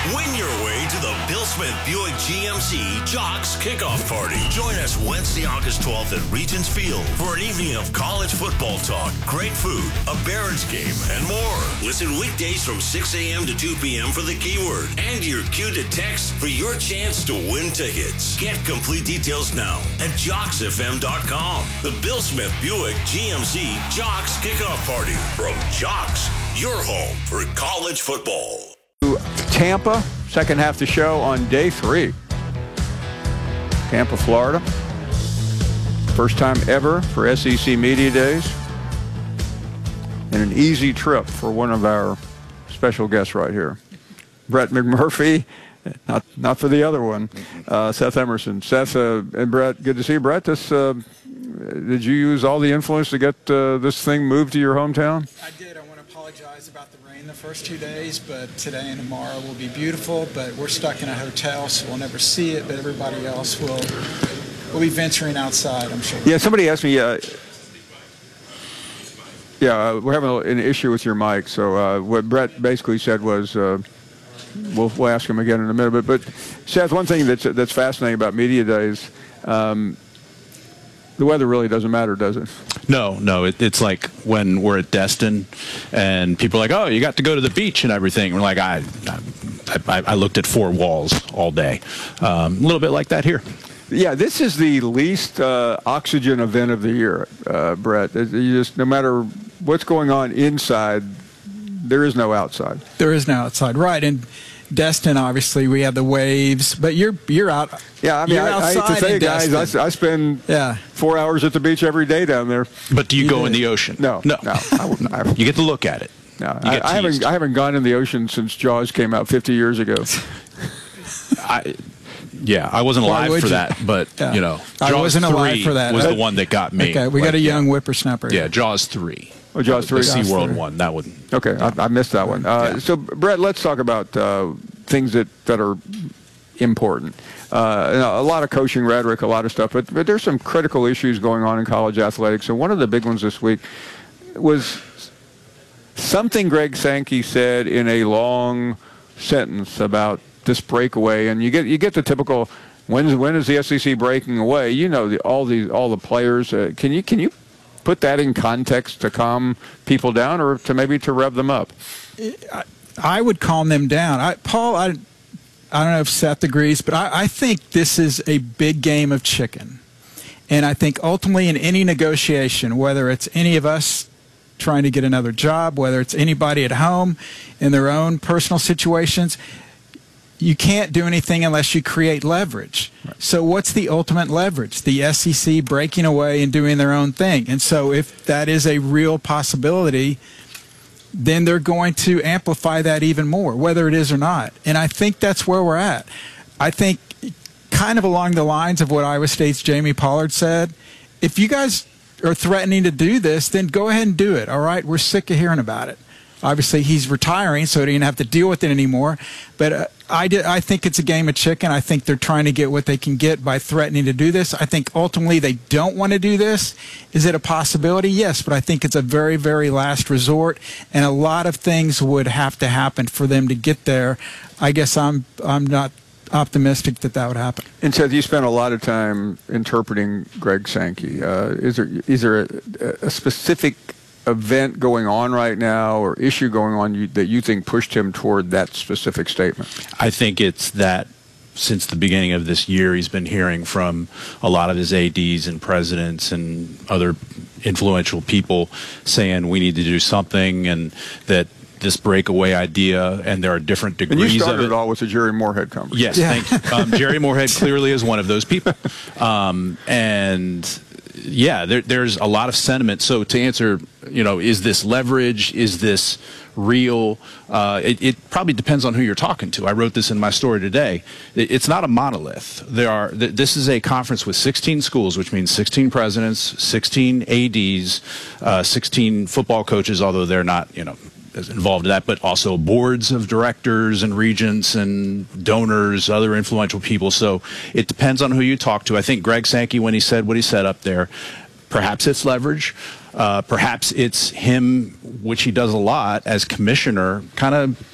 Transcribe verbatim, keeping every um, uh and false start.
Win your way to the Bill Smith Buick G M C Jocks Kickoff Party. Join us Wednesday, August twelfth at Regents Field for an evening of college football talk, great food, a Barons game, and more. Listen weekdays from six a.m. to two p.m. for the keyword and your cue to text for your chance to win tickets. Get complete details now at jocks f m dot com. The Bill Smith Buick G M C Jocks Kickoff Party from Jocks, your home for college football. Tampa, second half of the show on day three. Tampa, Florida. First time ever for S E C Media Days. And an easy trip for one of our special guests right here. Brett McMurphy, not not for the other one, uh, Seth Emerson. Seth uh, and Brett, good to see you. Brett, this, uh, did you use all the influence to get uh, this thing moved to your hometown? I did. I want to apologize about the rain the first two days, but today and tomorrow will be beautiful. But we're stuck in a hotel, so we'll never see it, but everybody else will, will be venturing outside, I'm sure. Yeah, somebody asked me, uh, yeah, uh, we're having a, an issue with your mic. So uh, what Brett basically said was, uh, we'll, we'll ask him again in a minute. But, but Seth, one thing that's, that's fascinating about Media Days, um, the weather really doesn't matter, does it? No, no. It, it's like when we're at Destin and people are like, oh, you got to go to the beach and everything. We're like, I, I, I looked at four walls all day. Um, a little bit like that here. Yeah, this is the least uh, oxygen event of the year, uh, Brett. It, you just, no matter what's going on inside, there is no outside. There is no outside, right. And Destin, obviously, we have the waves, but you're you're out. Yeah, I mean, I, I hate to say it, guys, I, I spend yeah. four hours at the beach every day down there. But do you, you go did. in the ocean? No, no, no. I wouldn't, I, you get to look at it. No, I, I haven't. I haven't gone in the ocean since Jaws came out fifty years ago. I, yeah, I wasn't alive for you? that, but yeah. you know, Jaws I wasn't alive for that. Was the one that got me. Okay, we like, got a young yeah. whippersnapper. Yeah, Jaws three. Oh, Jaws three. The SeaWorld one. That one. Okay, I, I missed that one. Uh, yeah. So, Brett, let's talk about uh, things that, that are important. Uh, you know, a lot of coaching rhetoric, a lot of stuff, but, but there's some critical issues going on in college athletics. And one of the big ones this week was something Greg Sankey said in a long sentence about this breakaway. And you get you get the typical, when when is the S E C breaking away? You know, the, all the all the players. Uh, can you can you put that in context to calm people down, or to maybe to rev them up? I, I would calm them down. I, Paul, I, I don't know if Seth agrees, but I, I think this is a big game of chicken. And I think ultimately in any negotiation, whether it's any of us trying to get another job, whether it's anybody at home in their own personal situations, you can't do anything unless you create leverage. Right. So what's the ultimate leverage? The S E C breaking away and doing their own thing. And so if that is a real possibility, then they're going to amplify that even more, whether it is or not. And I think that's where we're at. I think kind of along the lines of what Iowa State's Jamie Pollard said, if you guys are threatening to do this, then go ahead and do it, all right? We're sick of hearing about it. Obviously, he's retiring, so he didn't have to deal with it anymore. But uh, I, did, I think it's a game of chicken. I think they're trying to get what they can get by threatening to do this. I think ultimately they don't want to do this. Is it a possibility? Yes, but I think it's a very, very last resort, and a lot of things would have to happen for them to get there. I guess I'm I'm not optimistic that that would happen. And Seth, you spent a lot of time interpreting Greg Sankey. Uh, is there is there a, a specific event going on right now or issue going on you, that you think pushed him toward that specific statement? I think it's that since the beginning of this year, he's been hearing from a lot of his A Ds and presidents and other influential people saying we need to do something, and that this breakaway idea, and there are different degrees of it. And you started it all with the Jerry Moorhead conversation. Yes, yeah. Thank you. Um, Jerry Moorhead clearly is one of those people. Um, and yeah, there, there's a lot of sentiment. So to answer, you know, is this leverage? Is this real? Uh, it, it probably depends on who you're talking to. I wrote this in my story today. It, it's not a monolith. There are. Th this is a conference with sixteen schools, which means sixteen presidents, sixteen A Ds, uh, sixteen football coaches, although they're not, you know, involved in that, but also boards of directors and regents and donors, other influential people. So it depends on who you talk to. I think Greg Sankey, when he said what he said up there, perhaps it's leverage. Uh, perhaps it's him, which he does a lot as commissioner, kind of